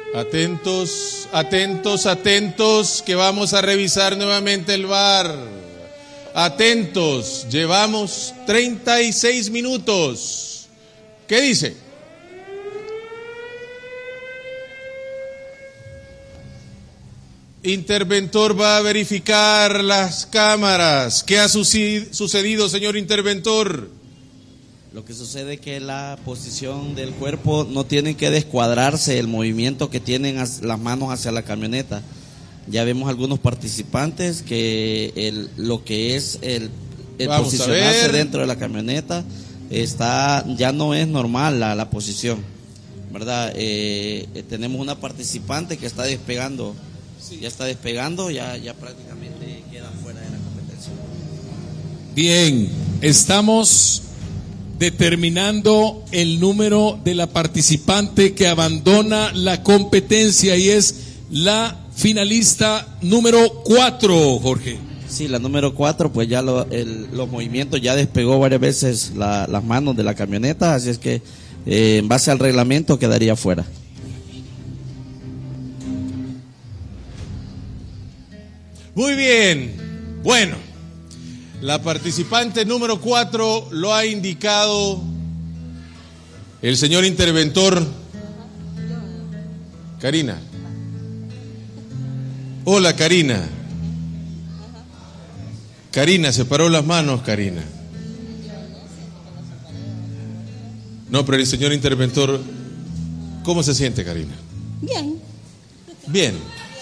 Atentos, atentos, atentos, que vamos a revisar nuevamente el VAR. Atentos, llevamos 36 minutos. ¿Qué dice? Interventor va a verificar las cámaras. ¿Qué ha sucedido, señor interventor? Lo que sucede es que la posición del cuerpo no tiene que descuadrarse el movimiento que tienen las manos hacia la camioneta. Ya vemos algunos participantes que lo que es el posicionarse dentro de la camioneta ya no es normal la posición, ¿verdad? Tenemos una participante que está despegando, ya prácticamente queda fuera de la competencia. Bien, estamos determinando el número de la participante que abandona la competencia y es la finalista número 4, Jorge. Sí, la número 4, pues ya los movimientos ya despegó varias veces las manos de la camioneta, así es que en base al reglamento quedaría fuera. Muy bien, bueno, la participante número 4 lo ha indicado el señor interventor. Karina. Hola, Karina. Karina, separó las manos, Karina. No, pero el señor interventor, ¿cómo se siente, Karina? Bien. Bien.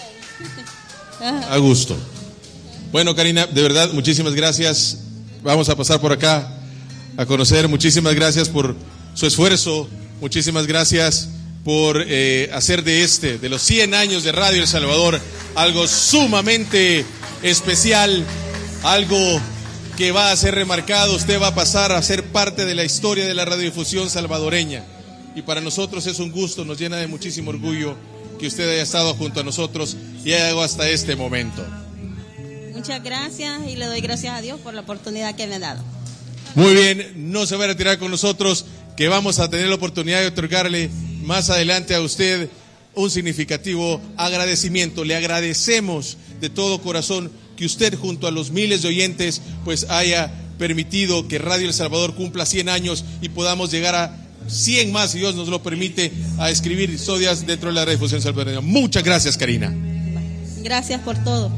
A gusto. Bueno, Karina, de verdad, muchísimas gracias. Vamos a pasar por acá a conocer. Muchísimas gracias por su esfuerzo. Muchísimas gracias por hacer de los 100 años de Radio El Salvador algo sumamente especial, algo que va a ser remarcado. Usted va a pasar a ser parte de la historia de la radiodifusión salvadoreña. Y para nosotros es un gusto, nos llena de muchísimo orgullo que usted haya estado junto a nosotros y haya llegado hasta este momento. Muchas gracias y le doy gracias a Dios por la oportunidad que me ha dado. Muy bien, no se va a retirar con nosotros, que vamos a tener la oportunidad de otorgarle más adelante a usted un significativo agradecimiento. Le agradecemos de todo corazón que usted, junto a los miles de oyentes, pues haya permitido que Radio El Salvador cumpla 100 años y podamos llegar a 100 más, si Dios nos lo permite, a escribir historias dentro de la radiodifusión salvadoreña. Muchas gracias, Karina. Gracias por todo.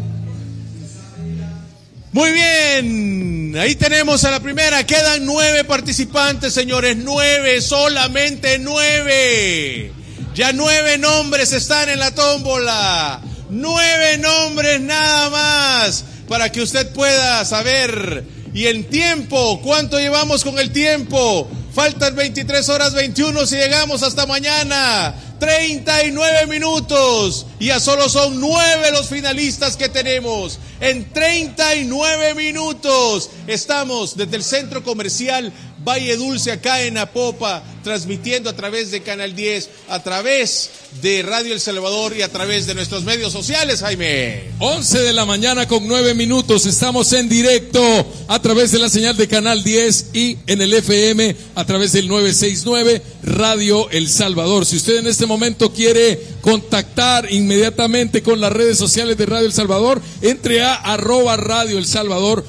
Muy bien, ahí tenemos a la primera. Quedan 9 participantes, señores. 9, solamente 9. Ya 9 nombres están en la tómbola. 9 nombres nada más, para que usted pueda saber. Y el tiempo, ¿cuánto llevamos con el tiempo? Faltan 23 horas 21 si llegamos hasta mañana. 39 minutos. Y ya solo son 9 los finalistas que tenemos. En 39 minutos estamos desde el centro comercial Valle Dulce, acá en Apopa, transmitiendo a través de Canal 10, a través de Radio El Salvador y a través de nuestros medios sociales, Jaime. 11 de la mañana con 9 minutos, estamos en directo a través de la señal de Canal 10 y en el FM a través del 969 Radio El Salvador. Si usted en este momento quiere contactar inmediatamente con las redes sociales de Radio El Salvador, entre a @Radio El Salvador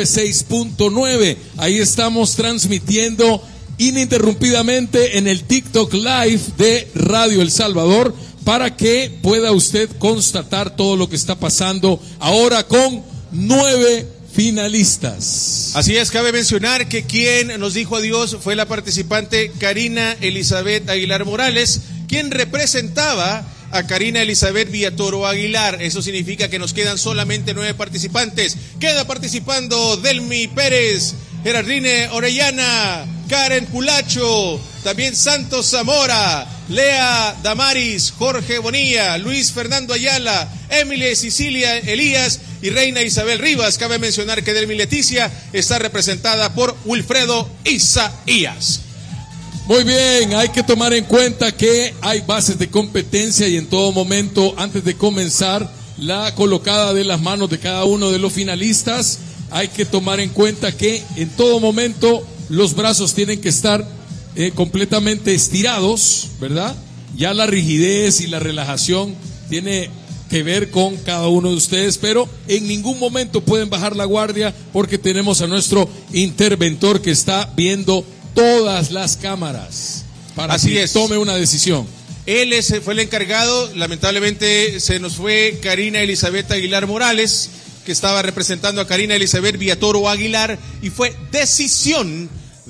96.9. Ahí estamos transmitiendo ininterrumpidamente en el TikTok Live de Radio El Salvador, para que pueda usted constatar todo lo que está pasando ahora con 9 finalistas. Así es, cabe mencionar que quien nos dijo adiós fue la participante Karina Elizabeth Aguilar Morales, quien representaba a Karina Elizabeth Villatoro Aguilar. Eso significa que nos quedan solamente 9 participantes. Queda participando Delmi Pérez, Gerardine Orellana, Karen Pulacho, también Santos Zamora, Lea Damaris, Jorge Bonilla, Luis Fernando Ayala, Emily Cecilia Elías y Reina Isabel Rivas. Cabe mencionar que Delmi Leticia está representada por Wilfredo Isaías. Muy bien, hay que tomar en cuenta que hay bases de competencia y en todo momento, antes de comenzar la colocada de las manos de cada uno de los finalistas, hay que tomar en cuenta que en todo momento los brazos tienen que estar completamente estirados, ¿verdad? Ya la rigidez y la relajación tiene que ver con cada uno de ustedes, pero en ningún momento pueden bajar la guardia porque tenemos a nuestro interventor que está viendo todas las cámaras para que tome una decisión. Él fue el encargado. Lamentablemente se nos fue Karina Elizabeth Aguilar Morales, que estaba representando a Karina Elizabeth Villatoro Aguilar, y fue decisión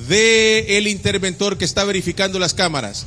del interventor que está verificando las cámaras,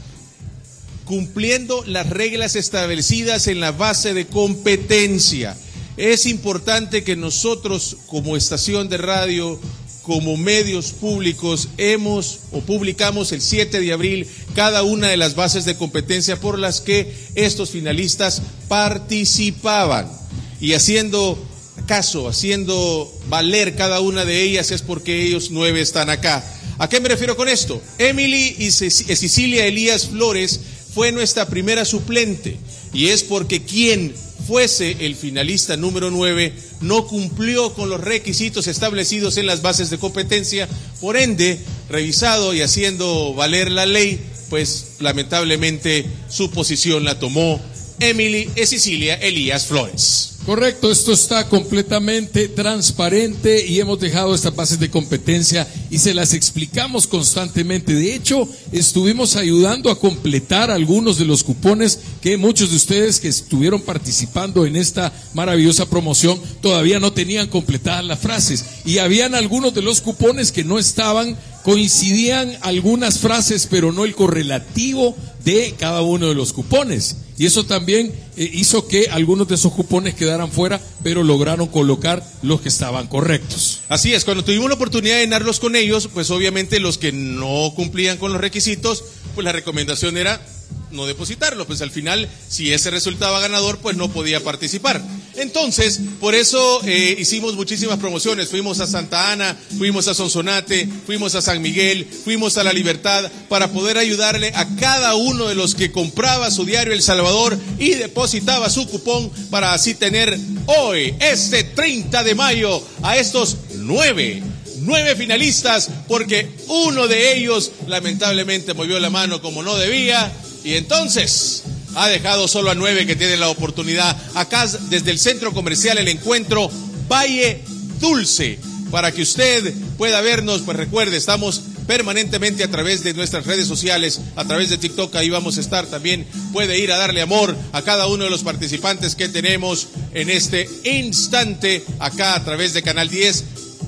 cumpliendo las reglas establecidas en la base de competencia. Es importante que nosotros, como estación de radio, como medios públicos, publicamos el 7 de abril cada una de las bases de competencia por las que estos finalistas participaban. Y haciendo caso, haciendo valer cada una de ellas, es porque ellos 9 están acá. ¿A qué me refiero con esto? Emily y Cecilia Elías Flores fue nuestra primera suplente, y es porque quien fuese el finalista número 9 no cumplió con los requisitos establecidos en las bases de competencia. Por ende, revisado y haciendo valer la ley, pues lamentablemente su posición la tomó Emily y Cecilia Elías Flores. Correcto, esto está completamente transparente y hemos dejado estas bases de competencia y se las explicamos constantemente. De hecho, estuvimos ayudando a completar algunos de los cupones que muchos de ustedes que estuvieron participando en esta maravillosa promoción todavía no tenían completadas las frases, y habían algunos de los cupones que no estaban, coincidían algunas frases pero no el correlativo de cada uno de los cupones, y eso también hizo que algunos de esos cupones quedaran fuera, pero lograron colocar los que estaban correctos. Así es, cuando tuvimos la oportunidad de llenarlos con ellos, pues obviamente los que no cumplían con los requisitos, pues la recomendación era no depositarlo, pues al final, si ese resultaba ganador, pues no podía participar. Entonces, por eso hicimos muchísimas promociones. Fuimos a Santa Ana, fuimos a Sonsonate, fuimos a San Miguel, fuimos a La Libertad, para poder ayudarle a cada uno de los que compraba su diario El Salvador y depositaba su cupón, para así tener hoy, este 30 de mayo, a estos 9 finalistas, porque uno de ellos lamentablemente movió la mano como no debía, y entonces ha dejado solo a 9 que tienen la oportunidad. Acá desde el Centro Comercial El Encuentro, Valle Dulce, para que usted pueda vernos. Pues recuerde, estamos permanentemente a través de nuestras redes sociales, a través de TikTok, ahí vamos a estar también. Puede ir a darle amor a cada uno de los participantes que tenemos en este instante, acá a través de Canal 10,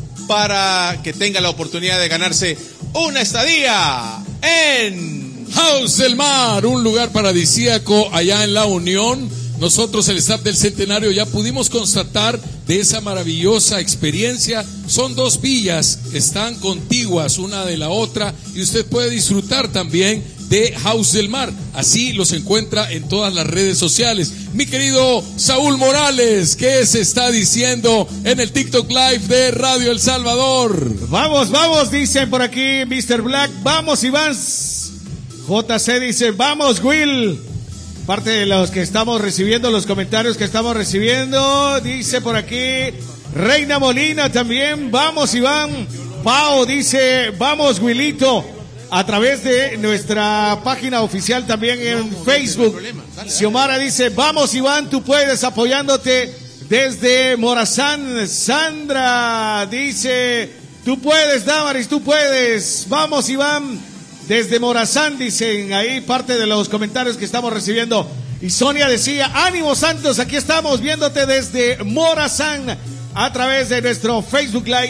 para que tenga la oportunidad de ganarse una estadía en House del Mar, un lugar paradisíaco allá en La Unión. Nosotros, el staff del Centenario, ya pudimos constatar de esa maravillosa experiencia. Son 2 villas, están contiguas una de la otra, y usted puede disfrutar también de House del Mar. Así los encuentra en todas las redes sociales. Mi querido Saúl Morales, ¿qué se está diciendo en el TikTok Live de Radio El Salvador? Vamos, dicen por aquí Mr. Black. Vamos, Iván. JC dice, vamos, Will. Parte de los que estamos recibiendo, los comentarios que estamos recibiendo, dice por aquí Reina Molina también, vamos, Iván. Pau dice, vamos, Willito, a través de nuestra página oficial también en Facebook. Xiomara dice, vamos, Iván, tú puedes, apoyándote desde Morazán. Sandra dice, tú puedes, Damaris, tú puedes. Vamos, Iván. Desde Morazán, dicen ahí parte de los comentarios que estamos recibiendo. Y Sonia decía, ánimo Santos, aquí estamos viéndote desde Morazán, a través de nuestro Facebook Live,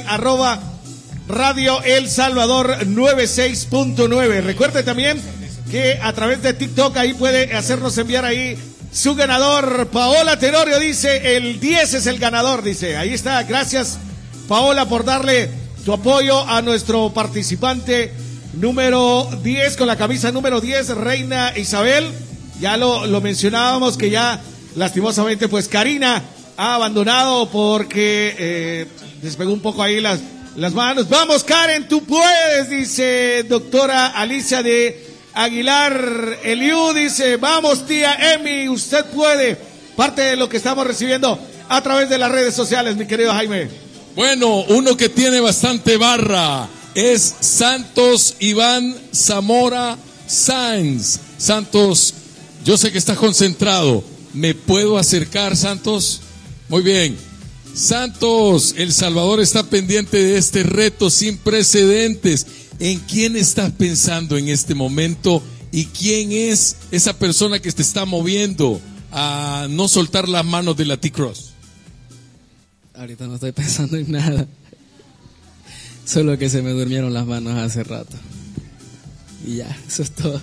@Radio El Salvador 96.9. Recuerde también que a través de TikTok ahí puede hacernos enviar ahí su ganador. Paola Tenorio dice, el 10 es el ganador, dice. Ahí está, gracias Paola por darle tu apoyo a nuestro participante número 10, con la camisa número 10, Reina Isabel. Ya lo mencionábamos, que ya lastimosamente pues Karina ha abandonado porque despegó un poco ahí las manos. Vamos, Karen, tú puedes, dice doctora Alicia de Aguilar Eliú, dice, vamos, tía Emi, usted puede. Parte de lo que estamos recibiendo a través de las redes sociales, mi querido Jaime. Bueno, uno que tiene bastante barra es Santos Iván Zamora Sáenz. Santos Yo sé que estás concentrado. ¿Me puedo acercar, Santos? Muy bien. Santos, El Salvador está pendiente de este reto sin precedentes. ¿En quién estás pensando en este momento? ¿Y quién es esa persona que te está moviendo a no soltar las manos de la T-Cross? Ahorita no estoy pensando en nada. Solo que se me durmieron las manos hace rato. Y ya, eso es todo.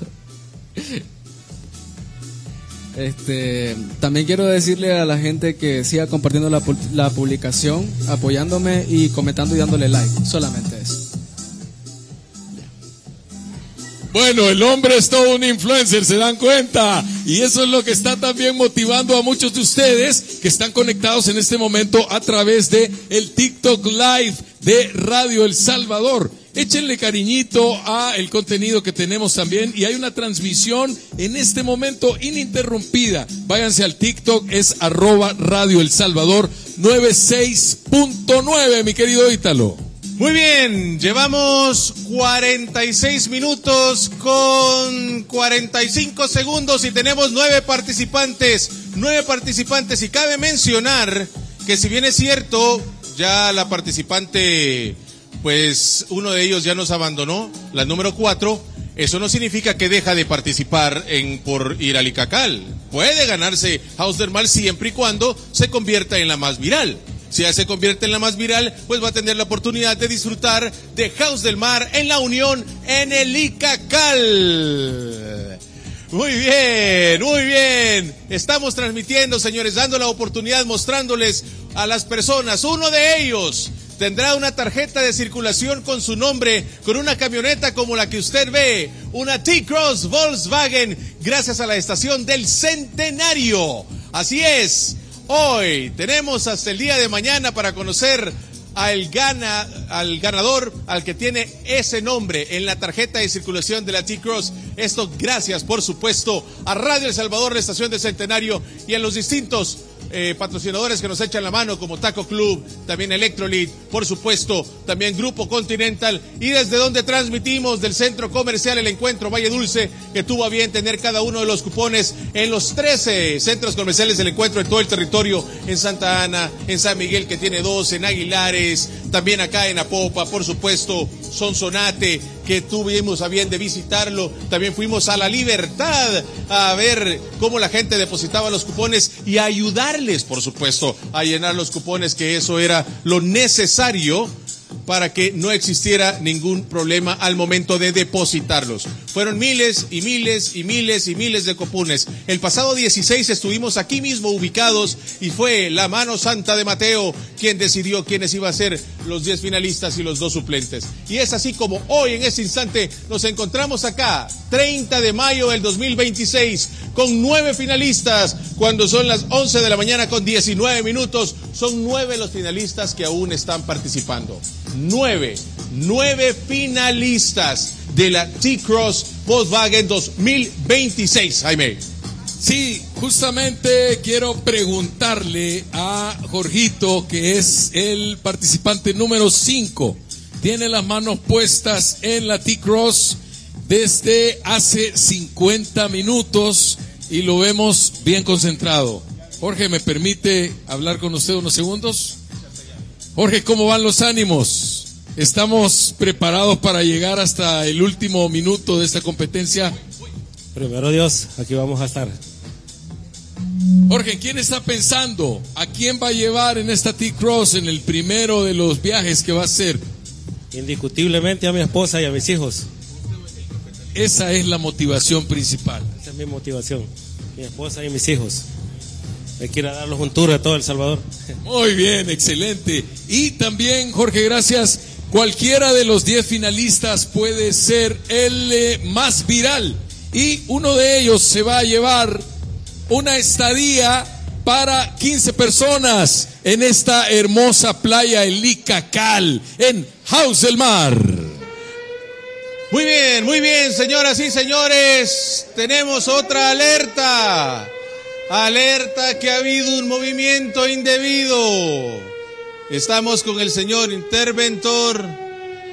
También quiero decirle a la gente que siga compartiendo la publicación, apoyándome y comentando y dándole like. Solamente eso. Bueno, el hombre es todo un influencer, ¿se dan cuenta? Y eso es lo que está también motivando a muchos de ustedes que están conectados en este momento a través de el TikTok Live de Radio El Salvador. Échenle cariñito a el contenido que tenemos también, y hay una transmisión en este momento ininterrumpida. Váyanse al TikTok, es @Radio El Salvador 96.9, mi querido Ítalo. Muy bien, llevamos 46 minutos con 45 segundos y tenemos 9 participantes, y cabe mencionar que si bien es cierto, ya la participante, pues uno de ellos ya nos abandonó, la número 4, eso no significa que deja de participar por ir al Icacal. Puede ganarse House del Mar siempre y cuando se convierta en la más viral. Si ya se convierte en la más viral, pues va a tener la oportunidad de disfrutar de House del Mar en la Unión en el Icacal. Muy bien, muy bien. Estamos transmitiendo, señores, dando la oportunidad, mostrándoles a las personas. Uno de ellos tendrá una tarjeta de circulación con su nombre, con una camioneta como la que usted ve, una T-Cross Volkswagen, gracias a la estación del Centenario. Así es. Hoy tenemos hasta el día de mañana para conocer al ganador, al que tiene ese nombre en la tarjeta de circulación de la T-Cross. Esto gracias, por supuesto, a Radio El Salvador, la estación del Centenario, y a los distintos patrocinadores que nos echan la mano, como Taco Club, también Electrolit, por supuesto, también Grupo Continental, y desde donde transmitimos del Centro Comercial El Encuentro Valle Dulce, que tuvo a bien tener cada uno de los cupones en los 13 centros comerciales del Encuentro en todo el territorio, en Santa Ana, en San Miguel, que tiene 2, en Aguilares, también acá en Apopa, por supuesto, Sonsonate, que tuvimos a bien de visitarlo. También fuimos a La Libertad a ver cómo la gente depositaba los cupones y a ayudarles, por supuesto, a llenar los cupones, que eso era lo necesario para que no existiera ningún problema al momento de depositarlos. Fueron miles y miles y miles y miles de cupones. El pasado 16 estuvimos aquí mismo ubicados y fue la mano santa de Mateo quien decidió quiénes iban a ser los 10 finalistas y los 2 suplentes. Y es así como hoy, en este instante, nos encontramos acá, 30 de mayo del 2026, con 9 finalistas, cuando son las 11 de la mañana con 19 minutos. Son 9 los finalistas que aún están participando. 9 finalistas de la T-Cross Volkswagen 2026, Jaime. Sí, justamente quiero preguntarle a Jorgito, que es el participante número 5. Tiene las manos puestas en la T-Cross desde hace 50 minutos y lo vemos bien concentrado. Jorge, ¿me permite hablar con usted unos segundos? Jorge, ¿cómo van los ánimos? ¿Estamos preparados para llegar hasta el último minuto de esta competencia? Primero Dios, aquí vamos a estar. Jorge, ¿quién está pensando? ¿A quién va a llevar en esta T-Cross en el primero de los viajes que va a hacer? Indiscutiblemente a mi esposa y a mis hijos. Esa es la motivación principal. Esa es mi motivación, mi esposa y mis hijos. Me quiero darlos un tour a todo El Salvador. Muy bien, excelente. Y también, Jorge, gracias. Cualquiera de los 10 finalistas puede ser el más viral. Y uno de ellos se va a llevar una estadía para 15 personas en esta hermosa playa, el Icacal, en House del Mar. Muy bien, señoras y señores. Tenemos otra alerta. Alerta que ha habido un movimiento indebido. Estamos con el señor interventor